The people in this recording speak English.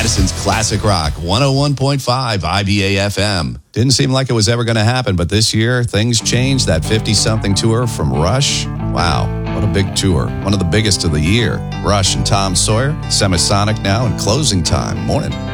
Madison's Classic Rock, 101.5 IBA FM. Didn't seem like it was ever going to happen, but this year, things changed. That 50-something tour from Rush. Wow, what a big tour. One of the biggest of the year. Rush and Tom Sawyer, Semisonic now, and Closing Time. Morning.